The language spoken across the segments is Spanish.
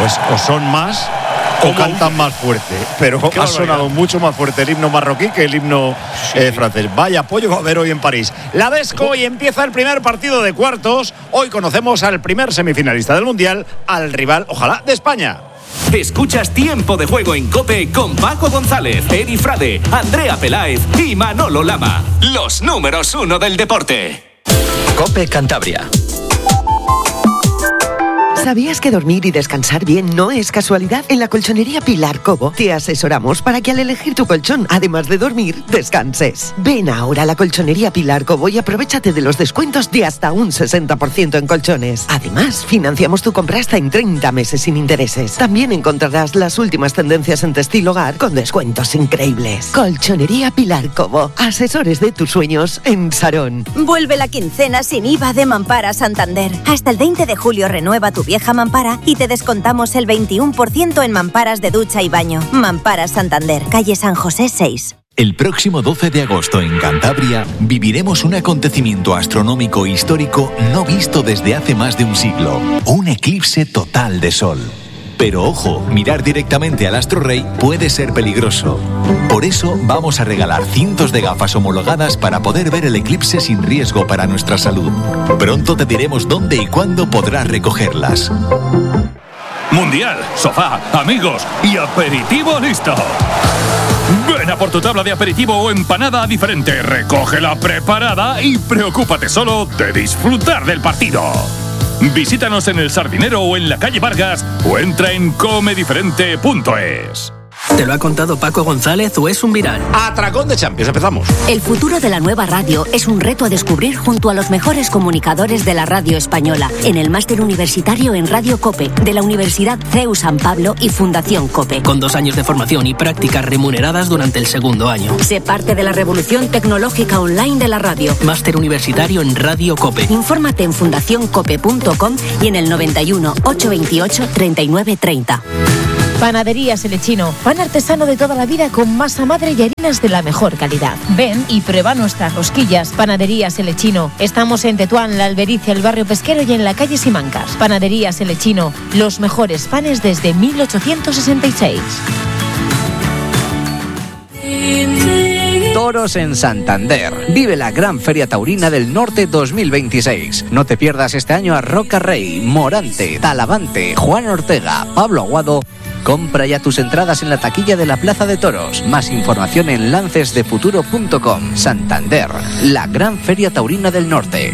Pues o son más o cantan más fuerte, pero ha sonado mucho más fuerte el himno marroquí que el himno francés. Vaya apoyo va a haber hoy en París. La Desco, hoy empieza el primer partido de cuartos. Hoy conocemos al primer semifinalista del Mundial, al rival, ojalá, de España. Escuchas Tiempo de Juego en COPE con Paco González, Edi Frade, Andrea Peláez y Manolo Lama. Los números 1 del deporte. COPE Cantabria. ¿Sabías que dormir y descansar bien no es casualidad? En la colchonería Pilar Cobo te asesoramos para que al elegir tu colchón, además de dormir, descanses. Ven ahora a la colchonería Pilar Cobo y aprovéchate de los descuentos de hasta un 60% en colchones. Además, financiamos tu compra hasta en 30 meses sin intereses. También encontrarás las últimas tendencias en textil hogar con descuentos increíbles. Colchonería Pilar Cobo, asesores de tus sueños en Sarón. Vuelve la quincena sin IVA de Mampara Santander. Hasta el 20 de julio renueva tu vieja mampara y te descontamos el 21% en mamparas de ducha y baño. Mampara Santander, calle San José 6. El próximo 12 de agosto en Cantabria viviremos un acontecimiento astronómico histórico no visto desde hace más de un siglo. Un eclipse total de sol. Pero ojo, mirar directamente al astro rey puede ser peligroso. Por eso vamos a regalar cientos de gafas homologadas para poder ver el eclipse sin riesgo para nuestra salud. Pronto te diremos dónde y cuándo podrás recogerlas. Mundial, sofá, amigos y aperitivo listo. Ven a por tu tabla de aperitivo o empanada diferente, recógela preparada y preocúpate solo de disfrutar del partido. Visítanos en El Sardinero o en la calle Vargas o entra en comediferente.es. ¿Te lo ha contado Paco González o es un viral? Atracón de Champions, empezamos. El futuro de la nueva radio es un reto a descubrir junto a los mejores comunicadores de la radio española en el máster universitario en Radio COPE de la Universidad CEU San Pablo y Fundación COPE. Con 2 años de formación y prácticas remuneradas durante el segundo año. Sé parte de la revolución tecnológica online de la radio. Máster universitario en Radio COPE. Infórmate en fundacioncope.com y en el 91 828 3930. Panaderías El Echino, pan artesano de toda la vida con masa madre y harinas de la mejor calidad. Ven y prueba nuestras rosquillas. Panaderías El Echino. Estamos en Tetuán, La Albericia, el barrio pesquero y en la calle Simancas. Panaderías El Echino. Los mejores panes desde 1866. Toros en Santander. Vive la Gran Feria Taurina del Norte 2026. No te pierdas este año a Roca Rey, Morante, Talavante, Juan Ortega, Pablo Aguado. Compra ya tus entradas en la taquilla de la Plaza de Toros. Más información en lancesdefuturo.com. Santander, la Gran Feria Taurina del Norte.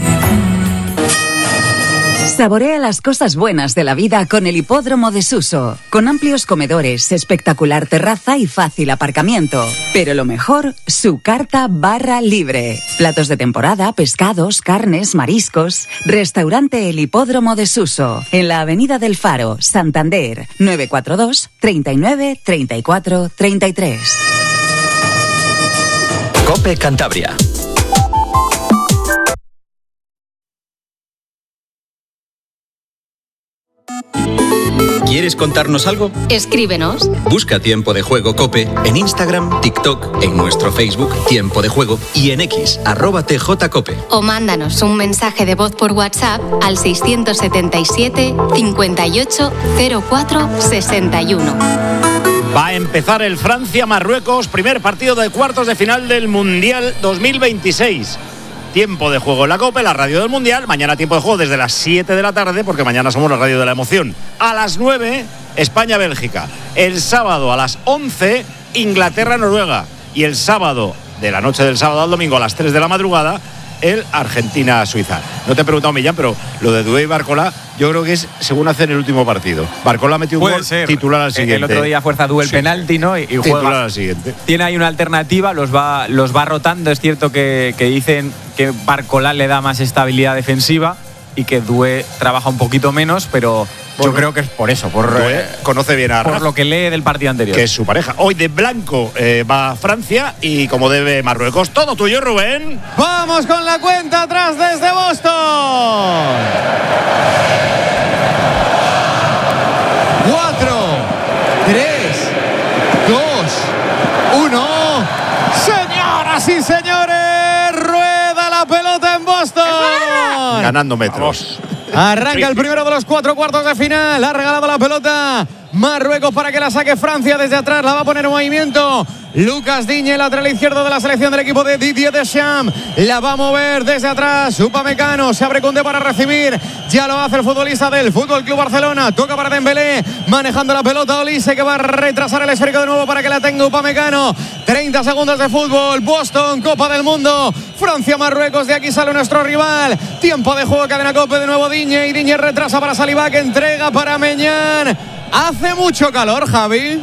Saborea las cosas buenas de la vida con el Hipódromo de Suso. Con amplios comedores, espectacular terraza y fácil aparcamiento. Pero lo mejor, su carta barra libre. Platos de temporada, pescados, carnes, mariscos. Restaurante El Hipódromo de Suso. En la Avenida del Faro, Santander. 942 39 34 33. COPE Cantabria. ¿Quieres contarnos algo? Escríbenos. Busca Tiempo de Juego COPE en Instagram, TikTok, en nuestro Facebook Tiempo de Juego y en X @TJCOPE. O mándanos un mensaje de voz por WhatsApp al 677 58 04 61. Va a empezar el Francia-Marruecos, primer partido de cuartos de final del Mundial 2026. Tiempo de Juego en la COPE, la radio del Mundial. Mañana tiempo de juego desde las 7 de la tarde, porque mañana somos la radio de la emoción. A las 9, España-Bélgica. El sábado a las 11, Inglaterra-Noruega. Y el sábado, de la noche del sábado al domingo a las 3 de la madrugada, el Argentina-Suiza. No te he preguntado, Millán, pero lo de Dubé y Barcola, yo creo que es según hacen el último partido. Barcola metió un gol, titular al siguiente. El otro día fuerza Dubé el penalti, ¿no? Y titular juega al siguiente. Tiene ahí una alternativa, los va rotando. Es cierto que dicen que Barcola le da más estabilidad defensiva y que Dubé trabaja un poquito menos, pero yo creo que es por eso, conoce bien a por lo que lee del partido anterior. Que es su pareja. Hoy de blanco va Francia y como debe Marruecos. Todo tuyo, Rubén. Vamos con la cuenta atrás desde Boston. 4, 3, 2, 1. Señoras y señores, rueda la pelota en Boston. Ganando metros. Arranca el primero de los 4 cuartos de final. Ha regalado la pelota Marruecos para que la saque Francia desde atrás. La va a poner en movimiento Lucas Digne, lateral izquierdo de la selección del equipo de Didier Deschamps. La va a mover desde atrás Upamecano. Se abre Koundé para recibir. Ya lo hace el futbolista del FC Barcelona. Toca para Dembélé. Manejando la pelota Olise, que va a retrasar el esférico de nuevo para que la tenga Upamecano. 30 segundos de fútbol. Boston, Copa del Mundo. Francia-Marruecos. De aquí sale nuestro rival. Tiempo de juego, cadena COPE de nuevo Digne. Y Digne retrasa para Saliba, que entrega para Meñán. Hace mucho calor, Javi.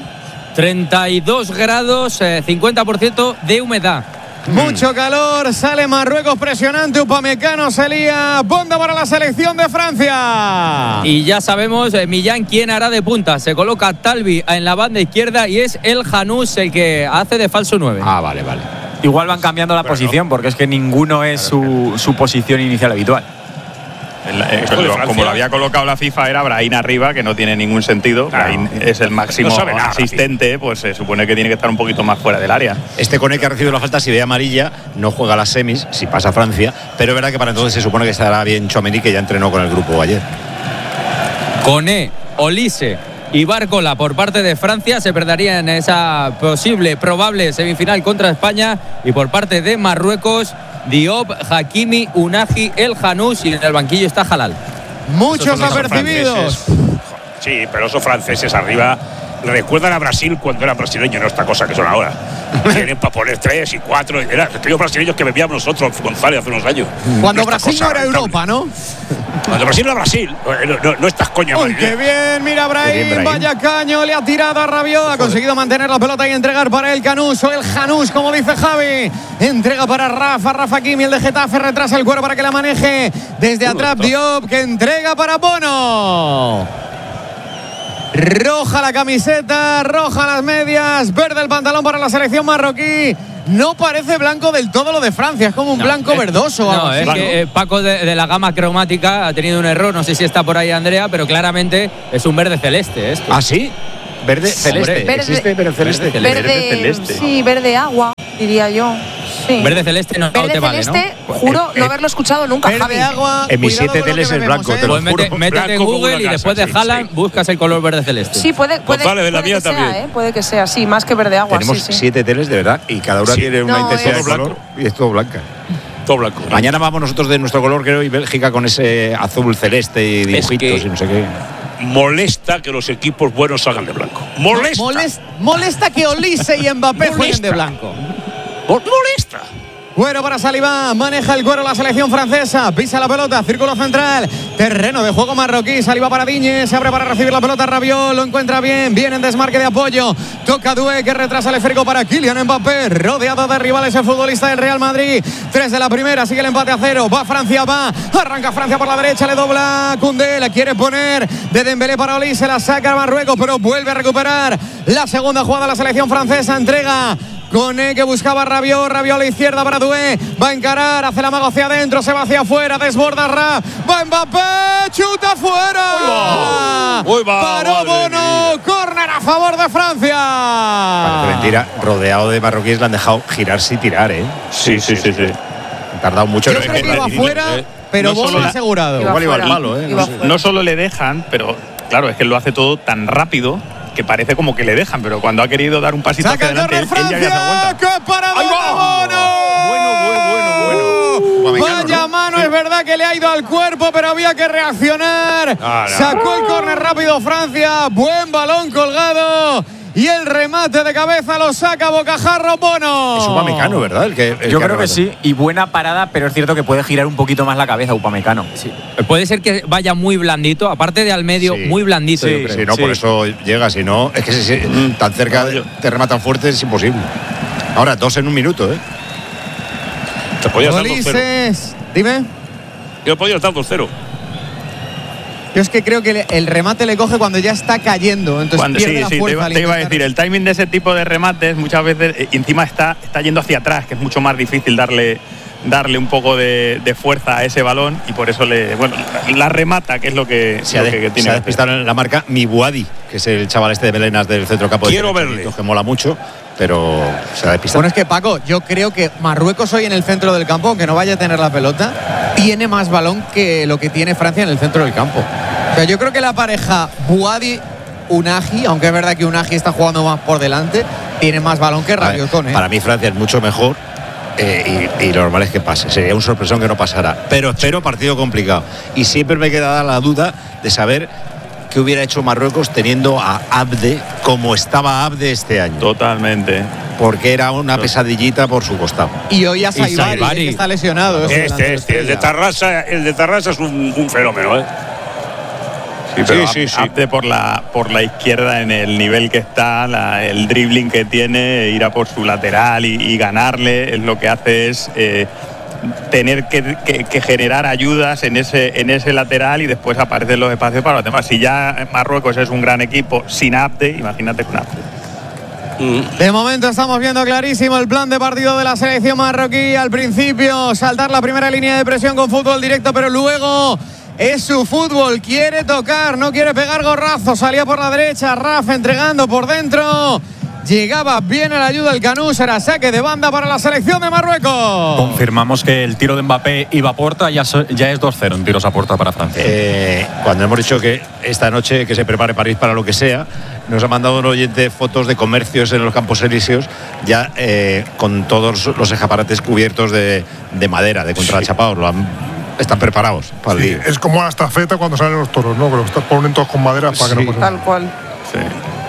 32 grados, 50% de humedad. Mucho calor, sale Marruecos presionante, Upamecano se lía, bonda para la selección de Francia. Y ya sabemos, Millán, quién hará de punta. Se coloca Talbi en la banda izquierda y es El Janús el que hace de falso 9. Ah, vale. Igual van cambiando la posición, porque es que ninguno es su posición inicial habitual. Como lo había colocado la FIFA, era Brahim arriba, que no tiene ningún sentido. Brahim es el máximo asistente, pues se supone que tiene que estar un poquito más fuera del área. Este Koné, que ha recibido la falta, si ve amarilla, no juega las semis, si pasa a Francia, pero es verdad que para entonces se supone que estará bien Tchouaméni, que ya entrenó con el grupo ayer. Koné, Olise y Barcola por parte de Francia se perderían en esa probable semifinal contra España, y por parte de Marruecos, Diop, Hakimi, Unagi, El Janús, y en el banquillo está Halal. Muchos apercibidos. Sí, pero esos franceses arriba recuerdan a Brasil cuando era brasileño, no esta cosa que son ahora. Tienen para poner 3 y 4. Era aquellos brasileños que bebíamos nosotros, González, hace unos años. Cuando Brasil no era Europa, ¿no? Cuando Brasil era Brasil. No estas coñas. ¡Uy, qué bien! Mira Brahim, vaya caño, le ha tirado a Rabiot, ha conseguido mantener la pelota y entregar para el Canús, o el Janús, como dice Javi. Entrega para Rafa Kimi, el de Getafe, retrasa el cuero para que la maneje desde atrás Diop, que entrega para Bono. Roja la camiseta, roja las medias, verde el pantalón para la selección marroquí. No parece blanco del todo lo de Francia, es como un blanco verdoso. No, es que Paco de la gama cromática ha tenido un error, no sé si está por ahí Andrea, pero claramente es un verde celeste esto. ¿Ah, sí? Verde celeste. Verde, ¿existe verde celeste? Verde celeste. Sí, verde agua, diría yo. Sí. Verde celeste no verde te vale, celeste, ¿no? Juro no haberlo escuchado nunca, verde Javi. Agua, en mis 7 teles es blanco, te lo juro. Pues métete en Google y después de Haaland buscas el color verde celeste. Sí, puede de la mía que también. Sea, puede que sea, sí, más que verde agua. Tenemos 7 teles, de verdad, y cada una tiene una intensidad de color y es todo blanca. Todo blanco. Mañana vamos nosotros de nuestro color, creo, y Bélgica con ese azul celeste y dibujitos y no sé qué. Molesta que los equipos buenos salgan de blanco. Molesta que Olise y Mbappé jueguen de blanco. Molesta. Cuero para Saliba, maneja el cuero la selección francesa, pisa la pelota, círculo central, terreno de juego marroquí, Saliba para Digne, se abre para recibir la pelota Rabiot, lo encuentra bien, viene en desmarque de apoyo, toca Doué, que retrasa el esférico para Kylian Mbappé, rodeado de rivales el futbolista del Real Madrid. 3 de la primera, sigue el empate a 0, va Francia, arranca Francia por la derecha, le dobla Koundé, la quiere poner de Dembélé para Olise, se la saca Marruecos, pero vuelve a recuperar la segunda jugada de la selección francesa, entrega Koné, que buscaba Rabiot a la izquierda para Doué, va a encarar, hace la mago hacia adentro, se va hacia afuera, desborda Raf, va Mbappé, chuta fuera. Paró Bono, córner a favor de Francia. Parece mentira, rodeado de marroquíes, le han dejado girarse y tirar, ¿eh? Sí. Han tardado mucho. Yo creo que iba afuera, pero Bono ha asegurado. Igual iba al palo, ¿eh? No solo le dejan, pero claro, es que lo hace todo tan rápido que parece como que le dejan, pero cuando ha querido dar un pasito hacia adelante, él ya se da vuelta. ¡Qué parada de Bono! Vaya mano, es verdad que le ha ido al cuerpo, pero había que reaccionar. Sacó el córner rápido Francia, buen balón colgado. Y el remate de cabeza lo saca bocajarro Bono. Es Upamecano, ¿verdad? Yo creo que sí, y buena parada, pero es cierto que puede girar un poquito más la cabeza Upamecano. Sí. Puede ser que vaya muy blandito, aparte de al medio, muy blandito. Sí, sí, no, por eso llega, si no, es que tan cerca te rematan fuerte es imposible. Ahora, 2 en un minuto, ¿eh? Te podías dar 2-0. Dime. Yo podía estar 2-0. Yo es que creo que el remate le coge cuando ya está cayendo. Entonces pierde la fuerza. Te iba a decir, el timing de ese tipo de remates muchas veces encima está yendo hacia atrás, que es mucho más difícil darle darle un poco de fuerza a ese balón y por eso la remata, que es lo que, se ha despistado en la marca Mibuadi, que es el chaval de Belenas del centrocampo. Quiero verle. Que mola mucho, pero se ha despistado. Bueno, es que Paco, yo creo que Marruecos hoy en el centro del campo, aunque no vaya a tener la pelota, tiene más balón que lo que tiene Francia en el centro del campo. O sea, yo creo que la pareja Buadi-Unahi, aunque es verdad que Unahi está jugando más por delante, tiene más balón que Rabiot. Para mí Francia es mucho mejor. Y lo normal es que pase. Sería un sorpresón que no pasara. Pero espero partido complicado. Y siempre me queda la duda de saber qué hubiera hecho Marruecos teniendo a Abde como estaba Abde este año. Totalmente. Porque era una pesadillita por su costado. Y hoy a Saibari, que está lesionado. El de Tarrasa es un fenómeno, ¿eh? Sí, pero Abde por la izquierda, en el nivel que está, el dribbling que tiene, ir a por su lateral y ganarle, es lo que hace es tener que generar ayudas en ese lateral y después aparecen los espacios para los demás. Si ya Marruecos es un gran equipo sin Abde, imagínate con Abde. De momento estamos viendo clarísimo el plan de partido de la selección marroquí. Al principio saltar la primera línea de presión con fútbol directo, pero luego es su fútbol, quiere tocar, no quiere pegar gorrazo. Salía por la derecha, Raf entregando por dentro. Llegaba bien a la ayuda el Canú, será saque de banda para la selección de Marruecos. Confirmamos que el tiro de Mbappé iba a puerta, ya es 2-0 en tiros a puerta para Francia. Cuando hemos dicho que esta noche que se prepare París para lo que sea, nos ha mandado un oyente fotos de comercios en los Campos Elíseos, ya con todos los escaparates cubiertos de madera, de contrachapados. Están preparados para el día. Es como la estafeta cuando salen los toros, ¿no? Que los ponen todos con madera para que no pasen. Tal cual. Sí.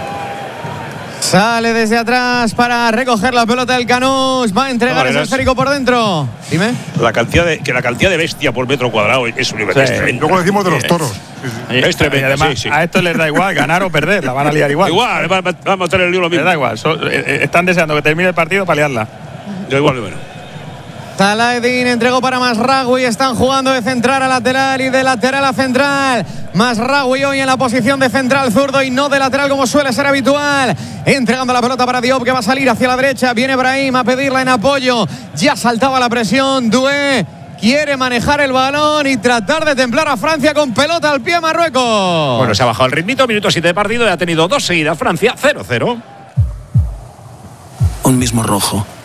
Sale desde atrás para recoger la pelota del Canús. Va a entregar ese esférico por dentro. Dime. La cantidad de bestia por metro cuadrado es un nivel extremo. Luego decimos de los toros. Es tremendo. Además, a esto les da igual ganar o perder, la van a liar igual. Igual, vamos a meter el lío lo mismo. Les da igual. Están deseando que termine el partido para liarla. Yo igual de menos. Saladin entregó para Masraoui. Están jugando de central a lateral y de lateral a central. Masraoui hoy en la posición de central zurdo y no de lateral como suele ser habitual. Entregando la pelota para Diop, que va a salir hacia la derecha. Viene Brahim a pedirla en apoyo. Ya saltaba la presión. Doué quiere manejar el balón y tratar de templar a Francia con pelota al pie Marruecos. Bueno, se ha bajado el ritmito. Minuto 7 de partido y ha tenido 2 seguidas. Francia 0-0. Un mismo rojo.